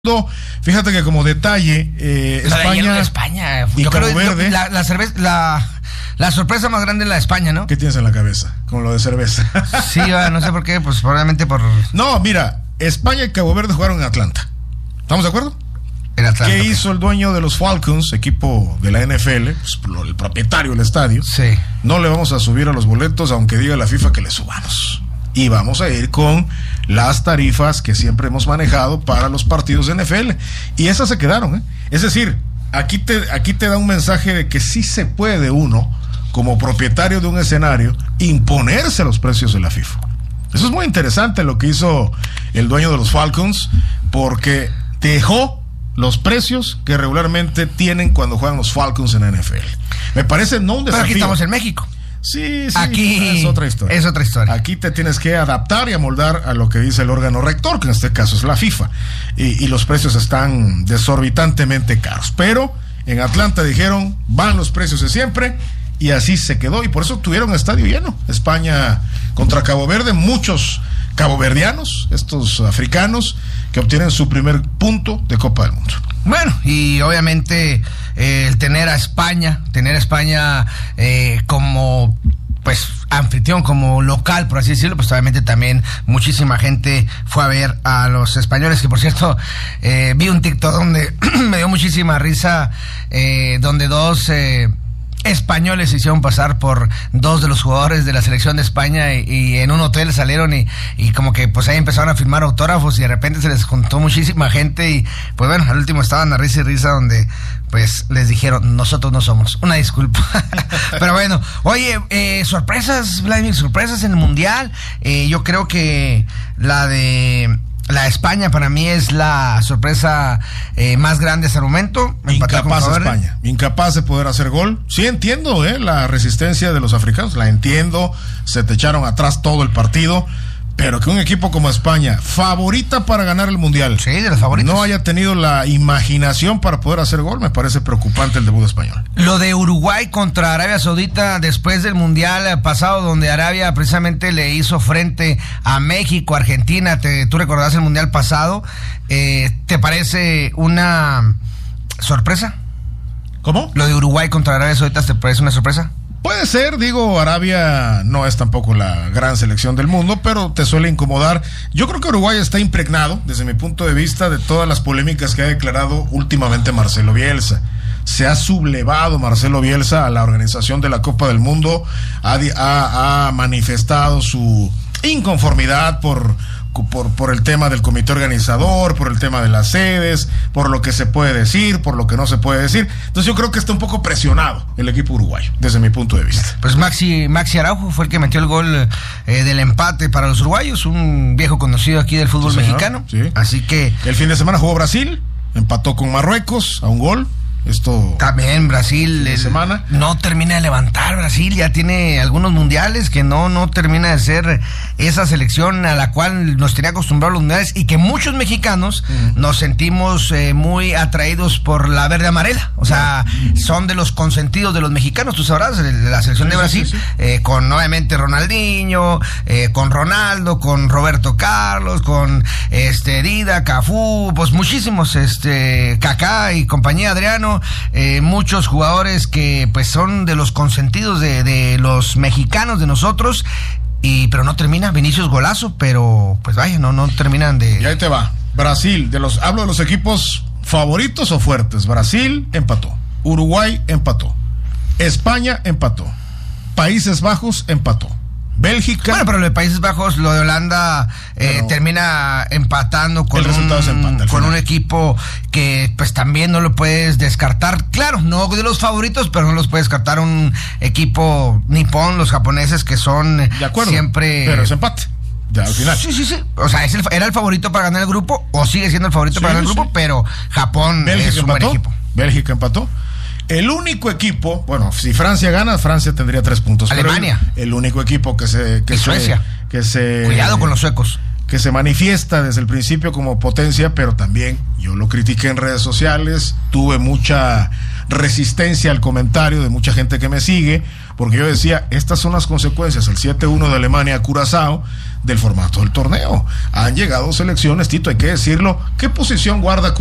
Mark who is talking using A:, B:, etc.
A: Fíjate que como detalle,
B: España
A: y Cabo Verde.
B: La sorpresa más grande es la de España, ¿no?
A: ¿Qué tienes en la cabeza? Con lo de cerveza.
B: Sí, no sé por qué, pues probablemente por...
A: No, mira, España y Cabo Verde jugaron en Atlanta. ¿Estamos de acuerdo?
B: En Atlanta.
A: ¿Qué hizo el dueño de los Falcons, equipo de la NFL, pues, el propietario del estadio?
B: Sí.
A: No le vamos a subir a los boletos, aunque diga la FIFA que le subamos. Y vamos a ir con las tarifas que siempre hemos manejado para los partidos de NFL. Y esas se quedaron, ¿eh? Es decir, aquí te da un mensaje de que sí se puede uno, como propietario de un escenario, imponerse a los precios de la FIFA. Eso es muy interesante lo que hizo el dueño de los Falcons, porque dejó los precios que regularmente tienen cuando juegan los Falcons en la NFL. Me parece no un desafío.
B: Pero aquí estamos en México.
A: Sí,
B: aquí
A: es otra historia.
B: Es otra historia.
A: Aquí te tienes que adaptar y amoldar a lo que dice el órgano rector, que en este caso es la FIFA. Y los precios están desorbitantemente caros. Pero en Atlanta dijeron, van los precios de siempre, y así se quedó. Y por eso tuvieron estadio lleno. España contra Cabo Verde, muchos caboverdianos, estos africanos, que obtienen su primer punto de Copa del Mundo.
B: Bueno, y obviamente el tener a España como pues anfitrión, como local, por así decirlo, pues obviamente también muchísima gente fue a ver a los españoles, que por cierto vi un TikTok donde me dio muchísima risa, donde dos españoles se hicieron pasar por dos de los jugadores de la selección de España y en un hotel salieron y como que pues ahí empezaron a firmar autógrafos y de repente se les juntó muchísima gente y pues bueno, al último estaban a risa y risa donde pues les dijeron, nosotros no somos, una disculpa. Pero bueno, oye, sorpresas, Vladimir, sorpresas en el Mundial. Yo creo que la de España para mí es la sorpresa más grande hasta el momento.
A: Incapaz España, incapaz de poder hacer gol. Sí entiendo la resistencia de los africanos, la entiendo, se te echaron atrás todo el partido, pero que un equipo como España, favorita para ganar el Mundial,
B: sí, de los favoritos,
A: no haya tenido la imaginación para poder hacer gol, me parece preocupante el debut español.
B: Lo de Uruguay contra Arabia Saudita después del Mundial pasado, donde Arabia precisamente le hizo frente a México, Argentina, tú recordás el Mundial pasado, ¿te parece una sorpresa?
A: ¿Cómo?
B: Lo de Uruguay contra Arabia Saudita, ¿te parece una sorpresa?
A: Puede ser, Arabia no es tampoco la gran selección del mundo, pero te suele incomodar. Yo creo que Uruguay está impregnado, desde mi punto de vista, de todas las polémicas que ha declarado últimamente Marcelo Bielsa. Se ha sublevado Marcelo Bielsa a la organización de la Copa del Mundo, ha manifestado su inconformidad por el tema del comité organizador, por el tema de las sedes, por lo que se puede decir, por lo que no se puede decir. Entonces yo creo que está un poco presionado el equipo uruguayo, desde mi punto de vista.
B: Pues Maxi Araujo fue el que metió el gol del empate para los uruguayos, un viejo conocido aquí del fútbol mexicano. Sí. Así que
A: el fin de semana jugó Brasil, empató con Marruecos a un gol. Esto
B: también Brasil
A: semana
B: no termina de levantar. Brasil ya tiene algunos mundiales que no termina de ser esa selección a la cual nos tenía acostumbrados los mundiales y que muchos mexicanos nos sentimos muy atraídos por la verde amarela, o sea, son de los consentidos de los mexicanos, tú sabrás, la selección de Brasil, sí. Con obviamente Ronaldinho, con Ronaldo, con Roberto Carlos, con Dida, Cafú, pues muchísimos, Kaká y compañía, Adriano. Muchos jugadores que pues son de los consentidos de los mexicanos, de nosotros, pero no termina. Vinicius golazo, pero pues vaya, no terminan de...
A: Y ahí te va, Brasil, hablo de los equipos favoritos o fuertes. Brasil empató, Uruguay empató, España empató, Países Bajos empató, Bélgica.
B: Bueno, pero lo de Países Bajos, lo de Holanda termina empatando con un equipo que pues también no lo puedes descartar. Claro, no de los favoritos, pero no los puedes descartar. Un equipo nipón, los japoneses, que son
A: de acuerdo,
B: siempre...
A: pero es empate. Ya al final.
B: Sí. O sea, era el favorito para ganar el grupo, o sigue siendo el favorito para ganar el grupo, pero Japón es un buen equipo.
A: Bélgica empató. El único equipo, bueno, si Francia gana, Francia tendría 3 puntos.
B: Alemania.
A: Pero el único equipo
B: Suecia. Cuidado con los suecos.
A: Que se manifiesta desde el principio como potencia, pero también yo lo critiqué en redes sociales, tuve mucha resistencia al comentario de mucha gente que me sigue, porque yo decía, estas son las consecuencias, el 7-1 de Alemania a Curazao, del formato del torneo. Han llegado selecciones, Tito, hay que decirlo. ¿Qué posición guarda